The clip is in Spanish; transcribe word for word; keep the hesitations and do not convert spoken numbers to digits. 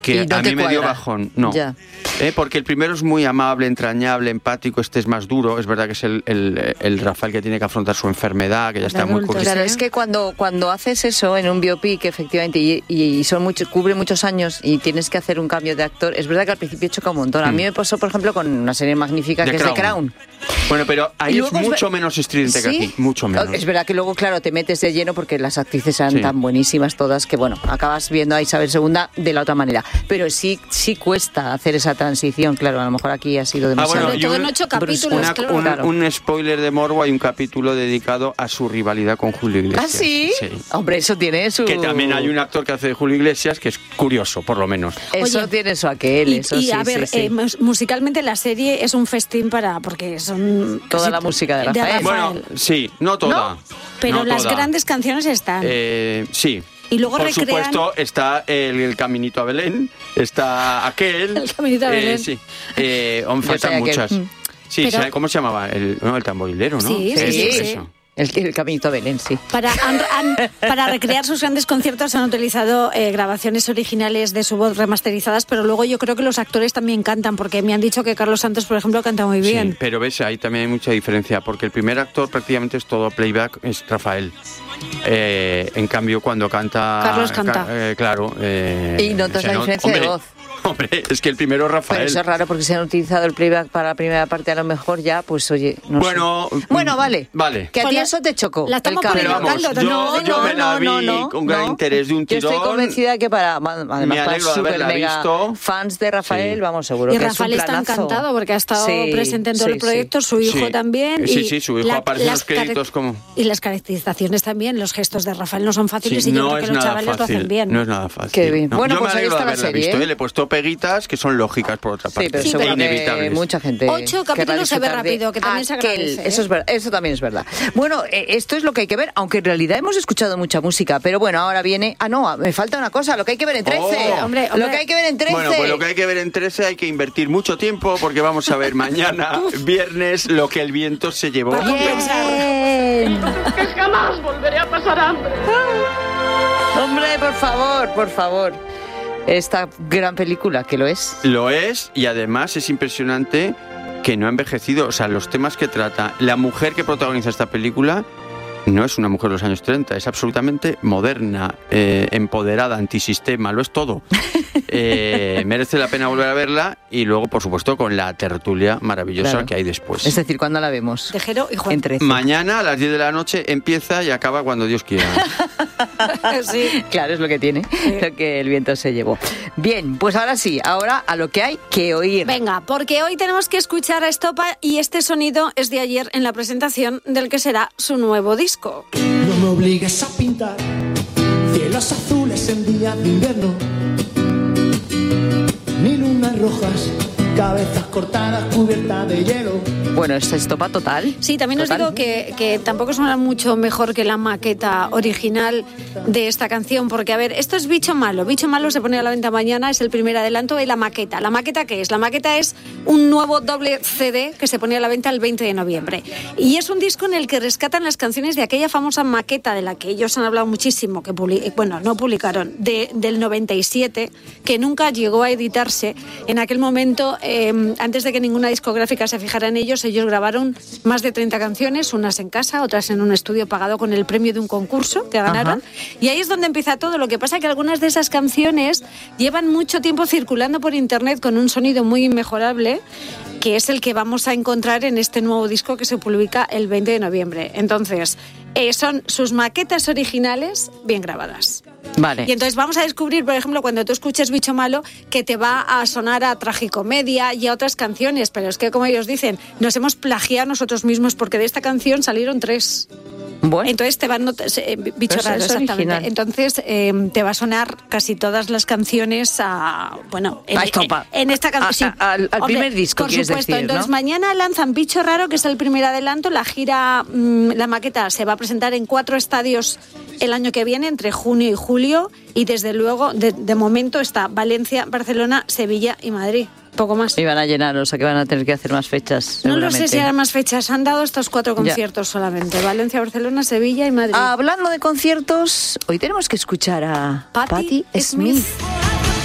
que no a mí me dio cuadra. bajón, no. Ya. Eh, porque el primero es muy amable, entrañable, empático, este es más duro, es verdad que es el, el, el Rafael que tiene que afrontar su enfermedad, que ya está muy adulto, curtido. Claro, es que cuando, cuando haces eso en un biopic, efectivamente, y, y son mucho, cubre muchos años y tienes que hacer un cambio de actor, es verdad que al principio choca un montón. A mí me pasó, por ejemplo, con una serie magnífica The que Crown. es The Crown. Bueno, pero ahí Y es luego es mucho ver- menos estridente que ¿Sí? aquí, mucho menos. Es verdad que luego, claro, te metes de lleno porque las actrices eran Sí. tan buenísimas todas que, bueno, acabas viendo a Isabel segunda de la otra manera. Pero sí, sí cuesta hacer esa transición, claro, a lo mejor aquí ha sido demasiado. bueno, Sobre y todo un- en ocho capítulos, Una- claro. un, Claro. un spoiler de morbo, hay un capítulo dedicado a su rivalidad con Julio Iglesias. ¿Ah, sí? Sí. Hombre, eso tiene su... Que también hay un actor que hace de Julio Iglesias que es curioso, por lo menos. Eso Oye, tiene su aquel, Y, eso y, sí, a ver, sí, sí. eh, mus- musicalmente la serie es un festín para... porque son... Toda casi la to- música de Rafael. Bueno, sí, no toda. Pero no las toda. grandes canciones están. Eh, sí. Y luego Por recrean- supuesto está el, el Caminito a Belén, está aquel. El Caminito a eh, Belén. Sí. Eh, aún Yo faltan sé aquel. muchas. Mm. Sí, Pero- ¿sabe ¿cómo se llamaba? El, no, el tamborilero, ¿no? Sí, sí, Eso, sí, sí. eso. El, el caminito a Belén, sí. Para, han- han- para recrear sus grandes conciertos han utilizado eh, grabaciones originales de su voz remasterizadas, pero luego yo creo que los actores también cantan, porque me han dicho que Carlos Santos, por ejemplo, canta muy bien. Sí, pero ves, ahí también hay mucha diferencia, porque el primer actor prácticamente es todo playback, es Rafael. Eh, en cambio, cuando canta... Carlos canta. ca- eh, claro. eh, Y notas se la not- diferencia de hombre, voz. Hombre, es que el primero es Rafael. Pero eso es raro porque si han utilizado el playback para la primera parte, a lo mejor ya, pues oye, no Bueno, sé. Bueno, vale. vale. Que a ti Pues la- eso te chocó. la estamos el cambio. Pero poniendo vamos, caldo, yo, no, yo no, me la vi no, no, con gran no. interés de un Yo tirón. estoy convencida que para, además, Me para alegro de super haberla mega visto. fans de Rafael, Sí. vamos, seguro Y que Rafael es un está planazo. encantado porque ha estado Sí, presente en todo sí, el proyecto, sí. su hijo Sí. también. Sí, y sí, su hijo aparece en los las cari- créditos como- Y las caracterizaciones también, los gestos de Rafael no son fáciles Sí, y yo no creo es que los nada chavales lo fácil. hacen bien. No es nada fácil. Qué bien. no. Bueno, yo pues me ahí alegro está de la haberla serie, visto. ¿eh? ¿eh? Le he puesto peguitas que son lógicas por otra parte. Sí, pero Sí, seguro pero- que inevitables. mucha gente Ocho capítulos querrá se ve disfrutar de rápido, que también se aquel. agradece, ¿eh? Eso, es ver- eso también es verdad. Bueno, eh, esto es lo que hay que ver, aunque en realidad hemos escuchado mucha música, pero bueno, ahora viene... Ah, no, me falta una cosa, lo que hay que ver en trece. Oh. Hombre, Lo hombre. que hay que ver en trece. Bueno, pues lo que hay que ver en trece hay que invertir mucho tiempo porque vamos a ver mañana, viernes, lo que el viento se llevó. Para compensar. Bien. que jamás volveré a pasar hambre. Hombre, por favor, por favor. Esta gran película, que lo es. Lo es y además es impresionante que no ha envejecido. O sea, los temas que trata. La mujer que protagoniza esta película no es una mujer de los años treinta, es absolutamente moderna, eh, empoderada, antisistema, lo es todo. Eh, merece la pena volver a verla y luego, por supuesto, con la tertulia maravillosa Claro. que hay después. Es decir, ¿cuándo la vemos? Tejero y Juan. En trece. Mañana a las diez de la noche empieza y acaba cuando Dios quiera. Sí. Claro, es lo que tiene, lo que el viento se llevó. Bien, pues ahora sí, ahora a lo que hay que oír. Venga, porque hoy tenemos que escuchar a Estopa y este sonido es de ayer en la presentación del que será su nuevo disco. No me obligues a pintar cielos azules en días de invierno, ni lunas rojas, cabezas cortadas cubiertas de hielo. Bueno, es Estopa total. Sí, también os Total. digo que, que tampoco suena mucho mejor que la maqueta original de esta canción, porque a ver, esto es Bicho Malo. Bicho Malo se pone a la venta mañana, es el primer adelanto de la maqueta. ¿La maqueta qué es? La maqueta es un nuevo doble C D que se pone a la venta el veinte de noviembre. Y es un disco en el que rescatan las canciones de aquella famosa maqueta de la que ellos han hablado muchísimo, que publi- bueno, no publicaron, de, del noventa y siete, que nunca llegó a editarse. En aquel momento, eh, antes de que ninguna discográfica se fijara en ellos, ellos grabaron más de treinta canciones, unas en casa, otras en un estudio pagado con el premio de un concurso que ganaron. Y ahí es donde empieza todo. Lo que pasa es que algunas de esas canciones llevan mucho tiempo circulando por internet con un sonido muy inmejorable, que es el que vamos a encontrar en este nuevo disco que se publica el veinte de noviembre. Entonces, eh, son sus maquetas originales bien grabadas. Vale. Y entonces vamos a descubrir, por ejemplo, cuando tú escuches Bicho Malo, que te va a sonar a Tragicomedia y a otras canciones, pero es que, como ellos dicen, nos hemos plagiado nosotros mismos porque de esta canción salieron tres. Bueno, Entonces te van not- eh, Bicho Pero Raro, es exactamente. original. Entonces eh, te va a sonar casi todas las canciones a bueno en, A Estopa. en, en esta A- canción. a- al- al primer disco, por quieres supuesto. decir, Entonces ¿no? mañana lanzan Bicho Raro, que es el primer adelanto. La gira, mm, la maqueta se va a presentar en cuatro estadios el año que viene, entre junio y julio, y desde luego, de, de momento está Valencia, Barcelona, Sevilla y Madrid. Poco más. iban a llenar, o sea que van a tener que hacer más fechas. No lo sé seguramente. si harán más fechas. Han dado estos cuatro Ya. conciertos solamente. Valencia, Barcelona, Sevilla y Madrid. Hablando de conciertos, hoy tenemos que escuchar a Patti Patti Smith. Smith.